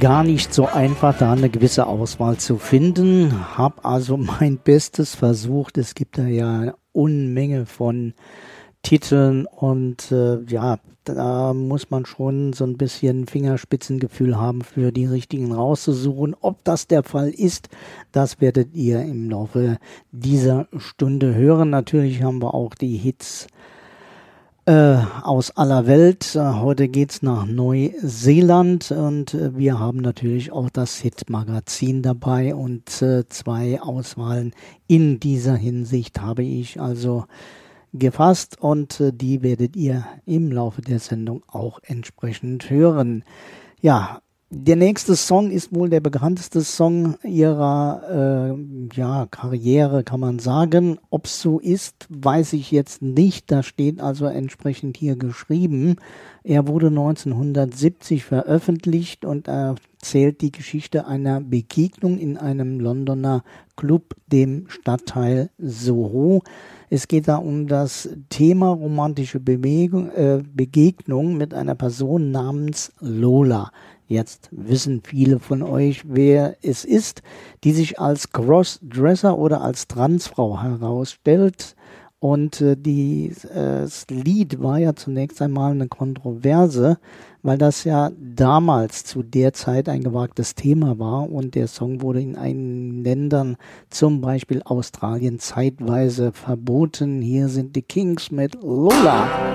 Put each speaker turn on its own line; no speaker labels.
gar nicht so einfach, da eine gewisse Auswahl zu finden. Hab also mein Bestes versucht. Es gibt da ja eine Unmenge von Titeln und ja, da muss man schon so ein bisschen Fingerspitzengefühl haben, für die richtigen rauszusuchen. Ob das der Fall ist, das werdet ihr im Laufe dieser Stunde hören. Natürlich haben wir auch die Hits aus aller Welt. Heute geht's nach Neuseeland und wir haben natürlich auch das Hit-Magazin dabei und zwei Auswahlen in dieser Hinsicht habe ich also gefasst und die werdet ihr im Laufe der Sendung auch entsprechend hören. Ja, der nächste Song ist wohl der bekannteste Song ihrer Karriere, kann man sagen. Ob es so ist, weiß ich jetzt nicht. Da steht also entsprechend hier geschrieben. Er wurde 1970 veröffentlicht und erzählt die Geschichte einer Begegnung in einem Londoner Club, dem Stadtteil Soho. Es geht da um das Thema romantische Begegnung mit einer Person namens Lola. Jetzt wissen viele von euch, wer es ist, die sich als Crossdresser oder als Transfrau herausstellt. Und das Lied war ja zunächst einmal eine Kontroverse, weil das ja damals zu der Zeit ein gewagtes Thema war und der Song wurde in einigen Ländern, zum Beispiel Australien, zeitweise verboten. Hier sind die Kings mit Lola.